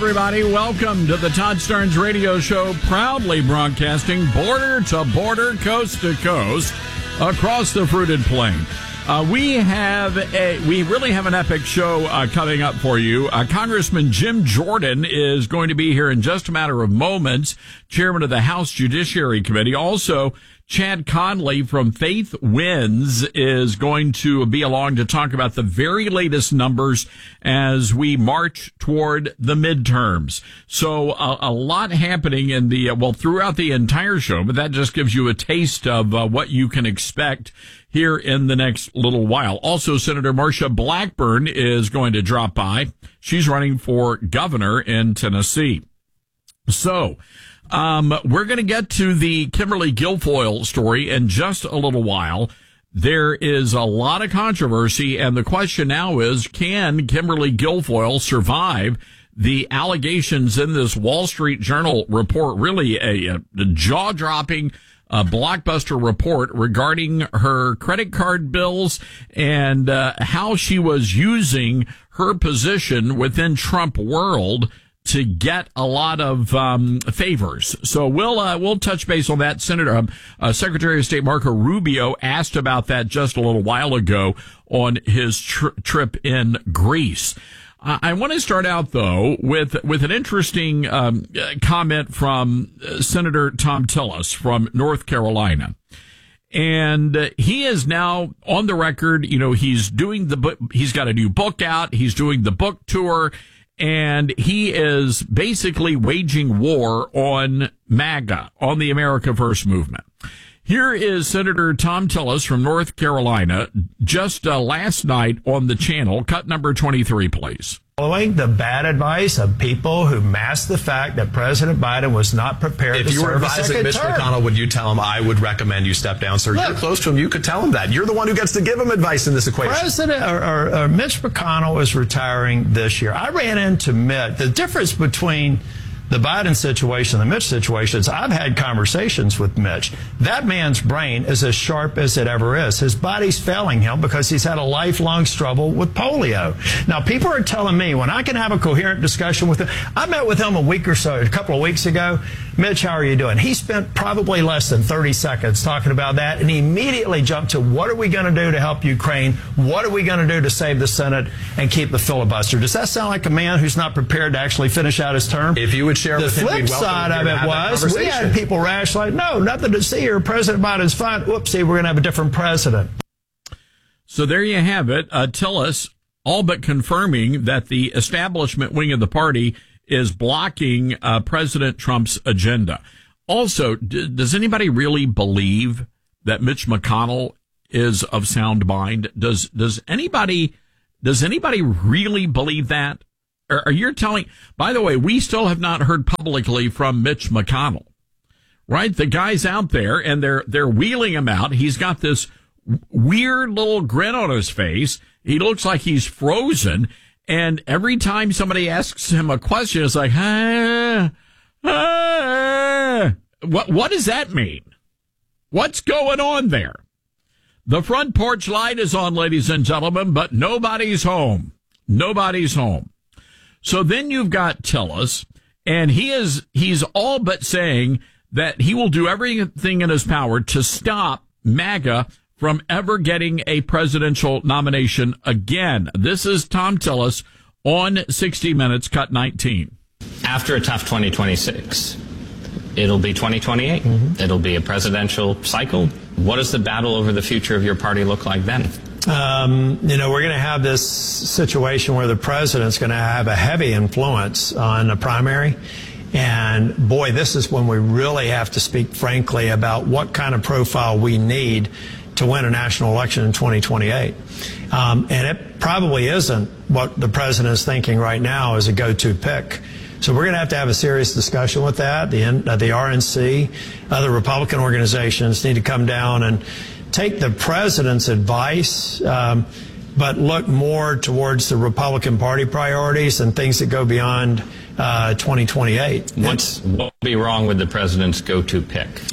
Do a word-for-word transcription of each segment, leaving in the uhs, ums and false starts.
everybody. Welcome to the Todd Starnes Radio Show, proudly broadcasting border to border, coast to coast, across the fruited plain. Uh, we have a, we really have an epic show uh, coming up for you. Uh, Congressman Jim Jordan is going to be here in just a matter of moments, chairman of the House Judiciary Committee. Also, Chad Conley from Faith Wins is going to be along to talk about the very latest numbers as we march toward the midterms. So a, a lot happening in the, uh, well, throughout the entire show, but that just gives you a taste of uh, what you can expect here in the next little while. Also, Senator Marsha Blackburn is going to drop by. She's running for governor in Tennessee. So, Um, we're going to get to the Kimberly Guilfoyle story in just a little while. There is a lot of controversy, and the question now is, can Kimberly Guilfoyle survive the allegations in this Wall Street Journal report? Really a, a jaw-dropping, uh, blockbuster report regarding her credit card bills and uh, how she was using her position within Trump world to get a lot of um, favors. So we'll uh, we'll touch base on that. Senator um, uh, Secretary of State Marco Rubio asked about that just a little while ago on his tr- trip in Greece. Uh, I want to start out though with with an interesting um, comment from uh, Senator Thom Tillis from North Carolina. And uh, he is now on the record. You know, he's doing the book. He's got a new book out. He's doing the book tour. And he is basically waging war on MAGA, on the America First movement. Here is Senator Thom Tillis from North Carolina just uh, last night on the channel. Cut number twenty-three, please. Following the bad advice of people who masked the fact that President Biden was not prepared if to you were serve a advising second Mitch term. McConnell, would you tell him, I would recommend you step down, sir? Look, you're close to him. You could tell him that. You're the one who gets to give him advice in this equation. President or, or, or Mitch McConnell is retiring this year. I ran into Mitch. The difference between the Biden situation and the Mitch situation is I've had conversations with Mitch. That man's brain is as sharp as it ever is. His body's failing him because he's had a lifelong struggle with polio. Now, people are telling me when I can have a coherent discussion with him. I met with him a week or so, a couple of weeks ago. Mitch, how are you doing? He spent probably less than thirty seconds talking about that, and he immediately jumped to what are we going to do to help Ukraine? What are we going to do to save the Senate and keep the filibuster? Does that sound like a man who's not prepared to actually finish out his term? If you would share the with him, flip side of it was we had people rationalize, no, nothing to see here. President Biden's fine. Whoopsie, we're going to have a different president. So there you have it. Uh, Tillis all but confirming that the establishment wing of the party is blocking uh, President Trump's agenda. Also, d- does anybody really believe that Mitch McConnell is of sound mind? Does does anybody does anybody really believe that? Or are you telling? By the way, we still have not heard publicly from Mitch McConnell, right? The guy's out there and they're they're wheeling him out. He's got this weird little grin on his face. He looks like he's frozen. And every time somebody asks him a question, it's like, ah, ah. What, what does that mean? What's going on there? The front porch light is on, ladies and gentlemen, but nobody's home. Nobody's home. So then you've got Tillis, and he is, he's all but saying that he will do everything in his power to stop MAGA from ever getting a presidential nomination again. This is Thom Tillis on sixty minutes, cut nineteen. After a tough twenty twenty-six, it'll be twenty twenty-eight. Mm-hmm. It'll be a presidential cycle. What does the battle over the future of your party look like then? Um, you know, we're going to have this situation where the president's going to have a heavy influence on the primary. And boy, this is when we really have to speak frankly about what kind of profile we need to win a national election in twenty twenty-eight. Um, and it probably isn't what the president is thinking right now as a go-to pick. So we're going to have to have a serious discussion with that. The, uh, the R N C, other Republican organizations need to come down and take the president's advice, um, but look more towards the Republican Party priorities and things that go beyond uh, twenty twenty-eight. What's, what would be wrong with the president's go-to pick?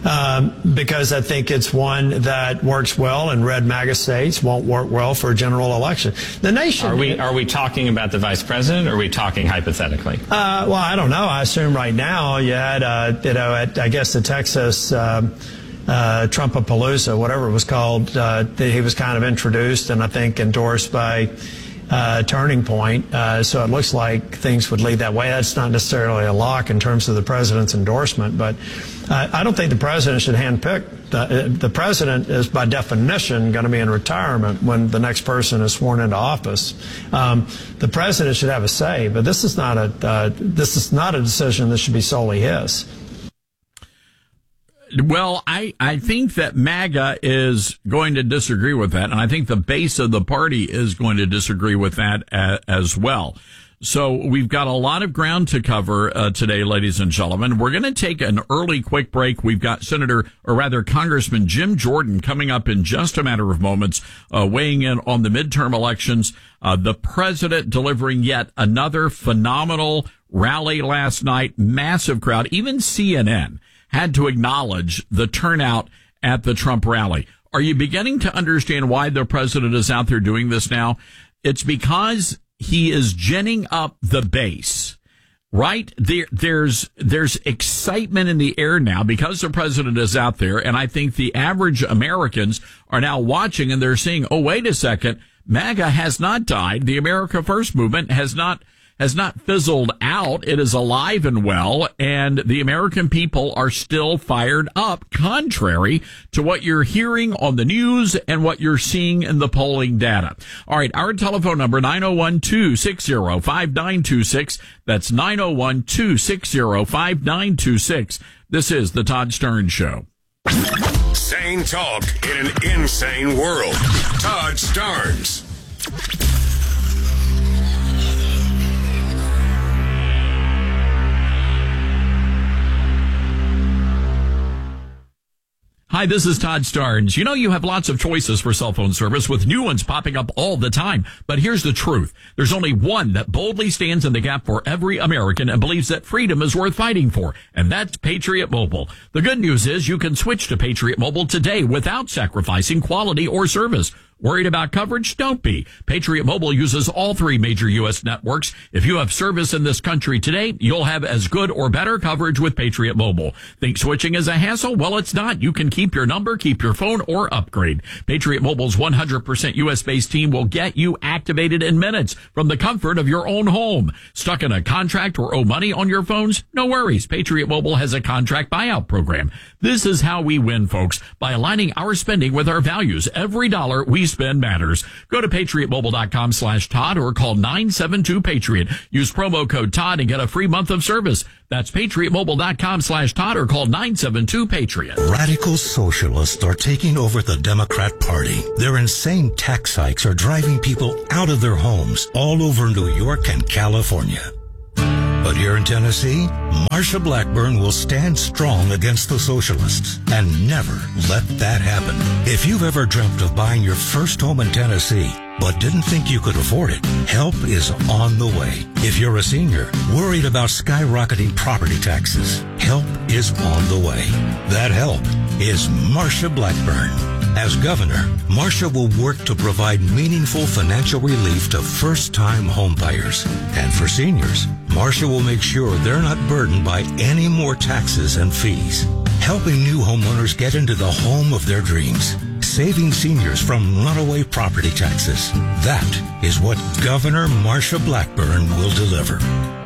um, because I think it's one that works well in red MAGA states, won't work well for a general election. The nation. Are we are we talking about the vice president, or are we talking hypothetically? Uh, well, I don't know. I assume right now you had, uh, you know, at, I guess the Texas um, uh, Trumpapalooza, whatever it was called, uh, he was kind of introduced and I think endorsed by uh, Turning Point. Uh, so it looks like things would lead that way. That's not necessarily a lock in terms of the president's endorsement, but uh, I don't think the president should handpick. The, the president is by definition going to be in retirement when the next person is sworn into office. Um, the president should have a say, but this is not a uh, this is not a decision that should be solely his. Well, I, I think that MAGA is going to disagree with that, and I think the base of the party is going to disagree with that a, as well. So we've got a lot of ground to cover uh, today, ladies and gentlemen. We're going to take an early quick break. We've got Senator, or rather Congressman Jim Jordan coming up in just a matter of moments, uh, weighing in on the midterm elections. Uh, the president delivering yet another phenomenal rally last night, massive crowd. Even C N N had to acknowledge the turnout at the Trump rally. Are you beginning to understand why the president is out there doing this now? It's because he is ginning up the base, right? There, there's, there's excitement in the air now because the president is out there. And I think the average Americans are now watching and they're seeing, oh, wait a second. MAGA has not died. The America First movement has not has not fizzled out. It is alive and well, and the American people are still fired up, contrary to what you're hearing on the news and what you're seeing in the polling data. All right, our telephone number, nine oh one, two six oh, five nine two six. That's nine oh one, two six oh, five nine two six. This is The Todd Stern Show. Sane talk in an insane world. Todd Starnes. Hi, this is Todd Starnes. You know, you have lots of choices for cell phone service with new ones popping up all the time. But here's the truth. There's only one that boldly stands in the gap for every American and believes that freedom is worth fighting for. And that's Patriot Mobile. The good news is you can switch to Patriot Mobile today without sacrificing quality or service. Worried about coverage? Don't be. Patriot Mobile uses all three major U S networks. If you have service in this country today, you'll have as good or better coverage with Patriot Mobile. Think switching is a hassle? Well, it's not. You can keep your number, keep your phone, or upgrade. Patriot Mobile's one hundred percent U S-based team will get you activated in minutes from the comfort of your own home. Stuck in a contract or owe money on your phones? No worries. Patriot Mobile has a contract buyout program. This is how we win, folks, by aligning our spending with our values. Every dollar we spend matters. Go to patriotmobile.com slash Todd or call nine seven two Patriot. Use promo code Todd and get a free month of service. That's patriotmobile.com slash Todd or call nine seven two Patriot. Radical socialists are taking over the Democrat Party. Their insane tax hikes are driving people out of their homes all over New York and California. But here in Tennessee, Marsha Blackburn will stand strong against the socialists and never let that happen. If you've ever dreamt of buying your first home in Tennessee, but didn't think you could afford it, help is on the way. If you're a senior, worried about skyrocketing property taxes, help is on the way. That help is Marsha Blackburn. As governor, Marsha will work to provide meaningful financial relief to first-time homebuyers. And for seniors, Marsha will make sure they're not burdened by any more taxes and fees. Helping new homeowners get into the home of their dreams. Saving seniors from runaway property taxes. That is what Governor Marsha Blackburn will deliver.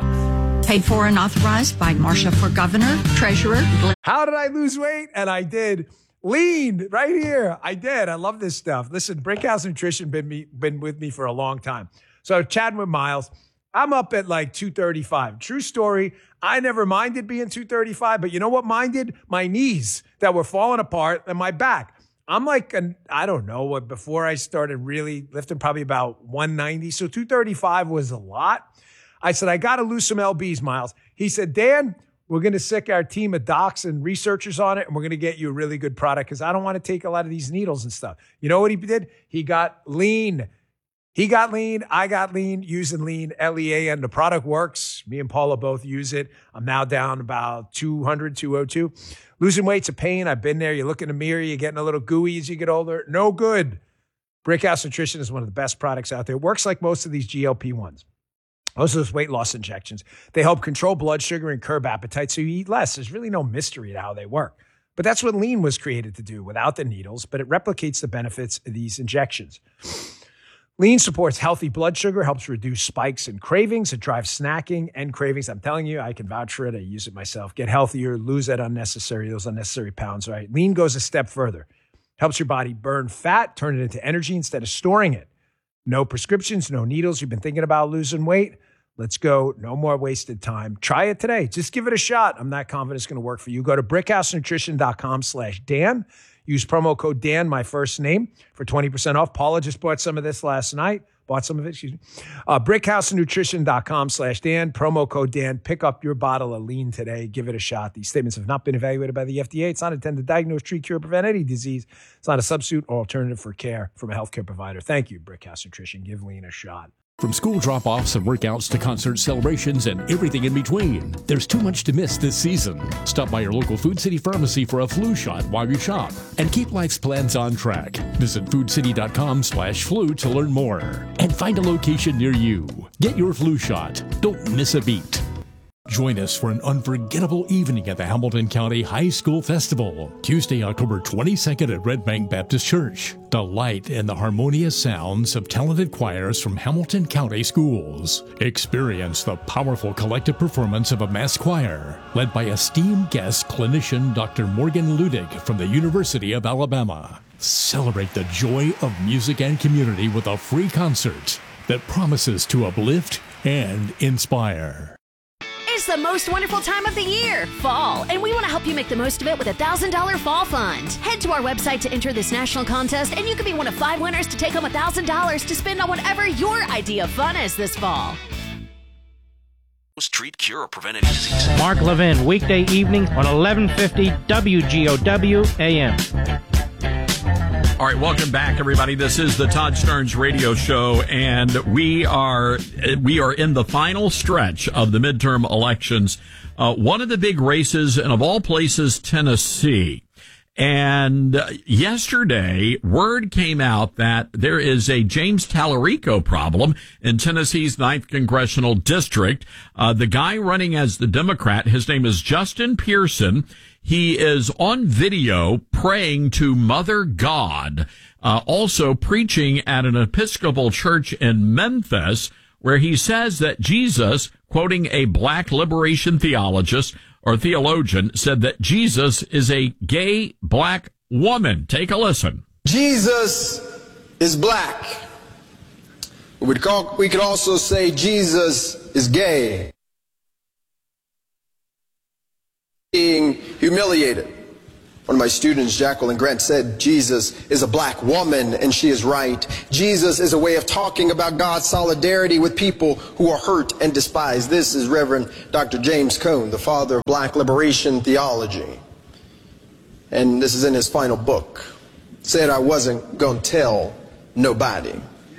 Paid for and authorized by Marsha for Governor, Treasurer. How did I lose weight? And I did. Lean right here. I did. I love this stuff. Listen, Brinkhouse Nutrition been me, been with me for a long time. So chatting with Miles, I'm up at like two thirty-five. True story. I never minded being two thirty-five, but you know what minded? My knees that were falling apart and my back. I'm like, an, I don't know what, before I started really lifting, probably about one ninety. So two thirty-five was a lot. I said, I got to lose some L Bs, Miles. He said, Dan, we're going to sick our team of docs and researchers on it, and we're going to get you a really good product because I don't want to take a lot of these needles and stuff. You know what he did? He got lean. He got lean. I got lean using lean, L E A N. The product works. Me and Paula both use it. I'm now down about two hundred, two oh two. Losing weight's a pain. I've been there. You look in the mirror, you're getting a little gooey as you get older. No good. Brickhouse Nutrition is one of the best products out there. It works like most of these G L P ones. Most of those weight loss injections. They help control blood sugar and curb appetite so you eat less. There's really no mystery to how they work. But that's what lean was created to do without the needles, but it replicates the benefits of these injections. Lean supports healthy blood sugar, helps reduce spikes and cravings. It drives snacking and cravings. I'm telling you, I can vouch for it. I use it myself. Get healthier, lose that unnecessary, those unnecessary pounds, right? Lean goes a step further. Helps your body burn fat, turn it into energy instead of storing it. No prescriptions, no needles. You've been thinking about losing weight? Let's go. No more wasted time. Try it today. Just give it a shot. I'm not confident it's going to work for you. Go to brickhousenutrition.com slash Dan. Use promo code Dan, my first name, for twenty percent off. Paula just bought some of this last night. Bought some of it, excuse me. Uh, brickhousenutrition.com slash Dan. Promo code Dan. Pick up your bottle of lean today. Give it a shot. These statements have not been evaluated by the F D A. It's not intended to diagnose, treat, cure, or prevent any disease. It's not a substitute or alternative for care from a healthcare provider. Thank you, Brickhouse Nutrition. Give lean a shot. From school drop-offs and workouts to concert celebrations and everything in between, there's too much to miss this season. Stop by your local Food City pharmacy for a flu shot while you shop and keep life's plans on track. Visit foodcity.com slash flu to learn more and find a location near you. Get your flu shot. Don't miss a beat. Join us for an unforgettable evening at the Hamilton County High School Festival, Tuesday, October twenty-second at Red Bank Baptist Church. Delight in the harmonious sounds of talented choirs from Hamilton County schools. Experience the powerful collective performance of a mass choir, led by esteemed guest clinician Doctor Morgan Ludig from the University of Alabama. Celebrate the joy of music and community with a free concert that promises to uplift and inspire. It's the most wonderful time of the year, fall, and we want to help you make the most of it with a one thousand dollars Fall Fund. Head to our website to enter this national contest, and you could be one of five winners to take home one thousand dollars to spend on whatever your idea of fun is this fall. Treat, cure, or prevent any disease. Mark Levin, weekday evening on eleven fifty W G O W A M. All right, welcome back, everybody. This is the Todd Starnes Radio Show, and we are we are in the final stretch of the midterm elections. Uh, one of the big races, and of all places, Tennessee. And yesterday, word came out that there is a James Tallarico problem in Tennessee's ninth Congressional District. Uh, the guy running as the Democrat, his name is Justin Pearson. He is on video praying to Mother God, uh, also preaching at an Episcopal church in Memphis, where he says that Jesus, quoting a black liberation theologist or theologian, said that Jesus is a gay black woman. Take a listen. Jesus is black. We'd call, we could also say Jesus is gay. Being humiliated. One of my students, Jacqueline Grant, said Jesus is a black woman, and she is right. Jesus is a way of talking about God's solidarity with people who are hurt and despised. This is Reverend Doctor James Cone, the father of black liberation theology. And this is in his final book. Said I wasn't going to tell nobody.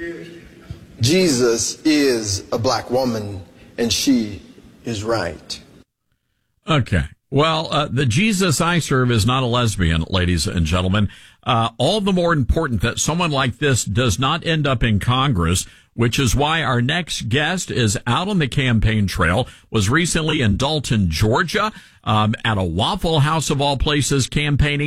Jesus is a black woman, and she is right. Okay. Well, uh, the Jesus I serve is not a lesbian, ladies and gentlemen. Uh, all the more important that someone like this does not end up in Congress, which is why our next guest is out on the campaign trail, was recently in Dalton, Georgia, um, at a Waffle House of all places campaigning.